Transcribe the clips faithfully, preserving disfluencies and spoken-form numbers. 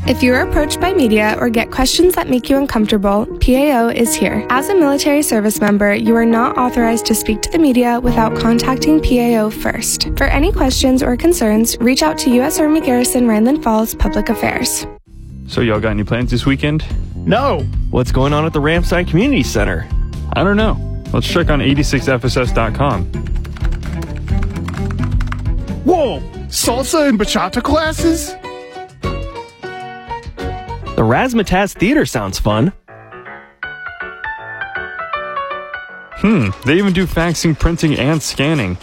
If you are approached by media or get questions that make you uncomfortable, P A O is here. As a military service member, you are not authorized to speak to the media without contacting P A O first. For any questions or concerns, reach out to U S Army Garrison Rhineland Falls Public Affairs. So y'all got any plans this weekend? No. What's going on at the Ramstein Community Center? I don't know. Let's check on eighty-six F S S dot com. Whoa! Salsa and bachata classes? The Razzmatazz Theater sounds fun. Hmm, they even do faxing, printing, and scanning.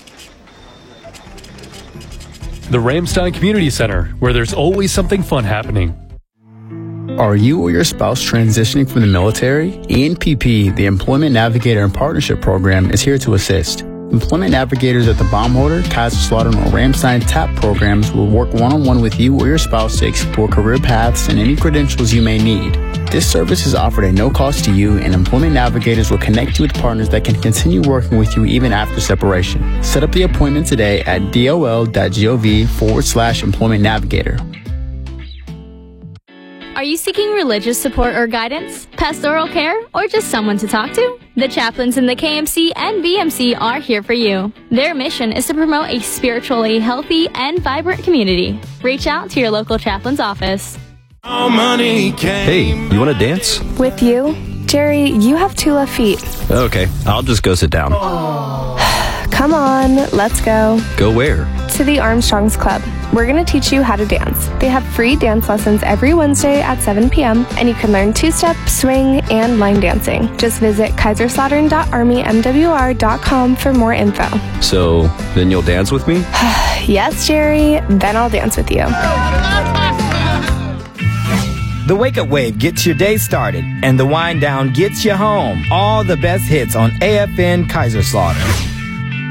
The Ramstein Community Center, where there's always something fun happening. Are you or your spouse transitioning from the military? E N P P, the Employment Navigator and Partnership Program, is here to assist. Employment navigators at the Baumholder, Kaiserslautern, or Ramstein TAP programs will work one-on-one with you or your spouse to explore career paths and any credentials you may need. This service is offered at no cost to you, and Employment Navigators will connect you with partners that can continue working with you even after separation. Set up the appointment today at dol.gov forward slash employment navigator. Are you seeking religious support or guidance, pastoral care, or just someone to talk to? The chaplains in the K M C and B M C are here for you. Their mission is to promote a spiritually healthy and vibrant community. Reach out to your local chaplain's office. Hey, you want to dance? With you? Jerry, you have two left feet. Okay, I'll just go sit down. Come on, let's go. Go where? To the Armstrongs Club. We're going to teach you how to dance. They have free dance lessons every Wednesday at seven p.m. and you can learn two-step, swing, and line dancing. Just visit kaiserslautern dot army m w r dot com for more info. So, then you'll dance with me? Yes, Jerry. Then I'll dance with you. The Wake Up Wave gets your day started, and the Wind Down gets you home. All the best hits on A F N Kaiserslautern.